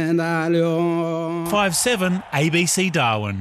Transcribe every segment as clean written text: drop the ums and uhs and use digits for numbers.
5-7 ABC Darwin.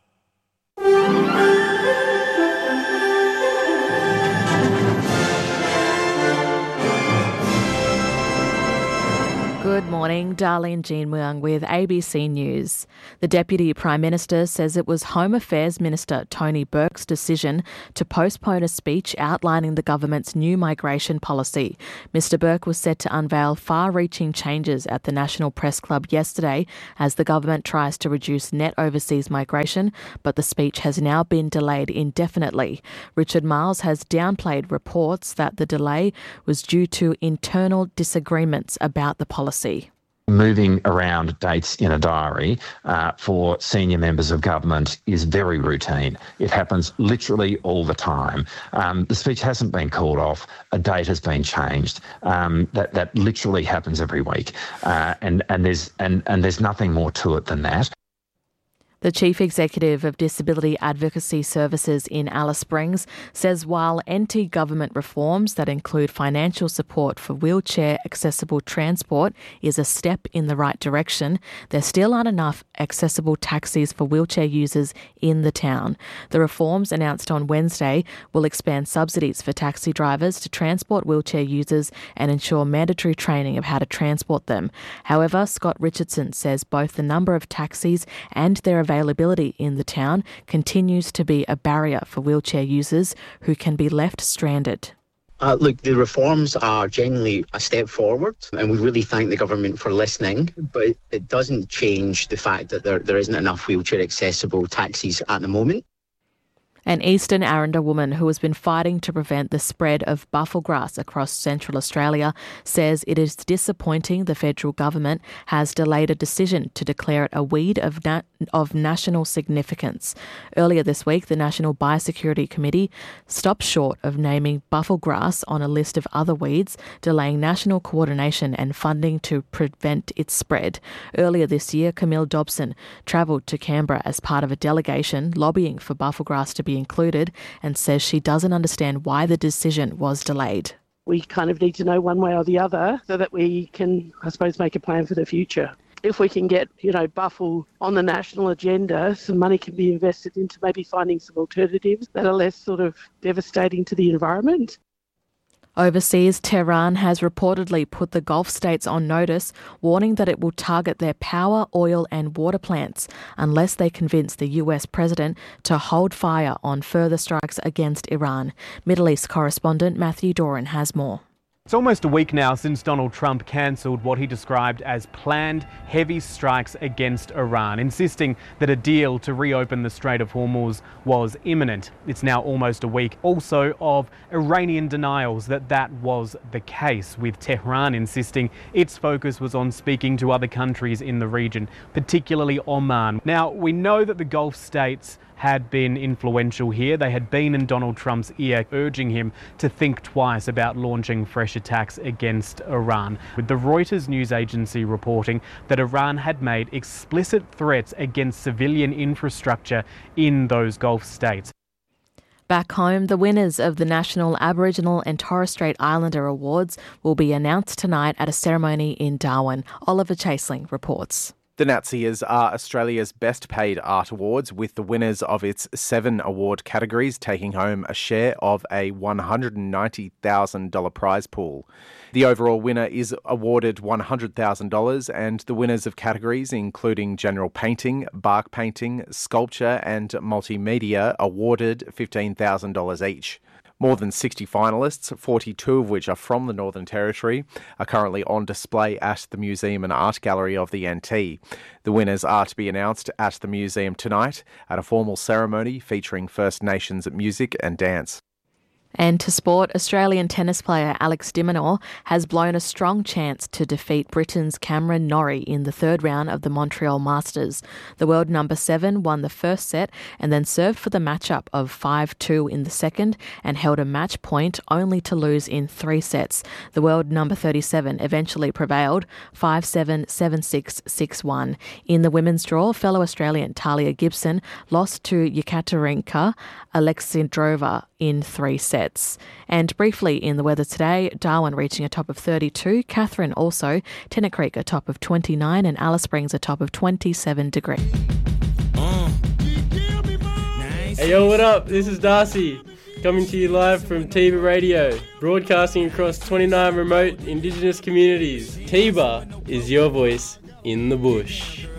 Good morning, Darlene Jean Muang with ABC News. The Deputy Prime Minister says it was Home Affairs Minister Tony Burke's decision to postpone a speech outlining the government's new migration policy. Mr Burke was set to unveil far-reaching changes at the National Press Club yesterday as the government tries to reduce net overseas migration, but the speech has now been delayed indefinitely. Richard Marles has downplayed reports that the delay was due to internal disagreements about the policy. Moving around dates in a diary for senior members of government is very routine. It happens literally all the time. The speech hasn't been called off. A date has been changed. That literally happens every week, and there's nothing more to it than that. The Chief Executive of Disability Advocacy Services in Alice Springs says while anti-government reforms that include financial support for wheelchair-accessible transport is a step in the right direction, there still aren't enough accessible taxis for wheelchair users in the town. The reforms announced on Wednesday will expand subsidies for taxi drivers to transport wheelchair users and ensure mandatory training of how to transport them. However, Scott Richardson says both the number of taxis and their availability in the town continues to be a barrier for wheelchair users who can be left stranded. Look, the reforms are genuinely a step forward, and we really thank the government for listening, but it doesn't change the fact that there isn't enough wheelchair accessible taxis at the moment. An Eastern Arrernte woman who has been fighting to prevent the spread of bufflegrass across Central Australia says it is disappointing the federal government has delayed a decision to declare it a weed of national significance. Earlier this week, the National Biosecurity Committee stopped short of naming bufflegrass on a list of other weeds, delaying national coordination and funding to prevent its spread. Earlier this year, Camille Dobson travelled to Canberra as part of a delegation lobbying for bufflegrass to be included and says she doesn't understand why the decision was delayed. We kind of need to know one way or the other so that we can, I suppose, make a plan for the future. If we can get, buffle on the national agenda, some money can be invested into maybe finding some alternatives that are less sort of devastating to the environment. Overseas, Tehran has reportedly put the Gulf states on notice, warning that it will target their power, oil and water plants unless they convince the US president to hold fire on further strikes against Iran. Middle East correspondent Matthew Doran has more. It's almost a week now since Donald Trump cancelled what he described as planned heavy strikes against Iran, insisting that a deal to reopen the Strait of Hormuz was imminent. It's now almost a week also of Iranian denials that was the case, with Tehran insisting its focus was on speaking to other countries in the region, particularly Oman. Now, we know that the Gulf states had been influential here. They had been in Donald Trump's ear, urging him to think twice about launching fresh attacks against Iran, with the Reuters news agency reporting that Iran had made explicit threats against civilian infrastructure in those Gulf states. Back home, the winners of the National Aboriginal and Torres Strait Islander Awards will be announced tonight at a ceremony in Darwin. Oliver Chaseling reports. The Natsias are Australia's best paid art awards, with the winners of its 7 award categories taking home a share of a $190,000 prize pool. The overall winner is awarded $100,000 and the winners of categories including general painting, bark painting, sculpture and multimedia awarded $15,000 each. More than 60 finalists, 42 of which are from the Northern Territory, are currently on display at the Museum and Art Gallery of the NT. The winners are to be announced at the museum tonight at a formal ceremony featuring First Nations music and dance. And to sport, Australian tennis player Alex de Minaur has blown a strong chance to defeat Britain's Cameron Norrie in the third round of the Montreal Masters. The world number 7 won the first set and then served for the matchup of 5-2 in the second and held a match point only to lose in 3 sets. The world number 37 eventually prevailed 5-7, 7-6, 6-1. In the women's draw, fellow Australian Talia Gibson lost to Yekaterina Alexandrova in 3 sets. gets. And briefly in the weather today, Darwin reaching a top of 32, Katherine also, Tennant Creek a top of 29 and Alice Springs a top of 27 degrees. Hey yo, what up? This is Darcy, coming to you live from Tiba Radio, broadcasting across 29 remote Indigenous communities. Tiba is your voice in the bush.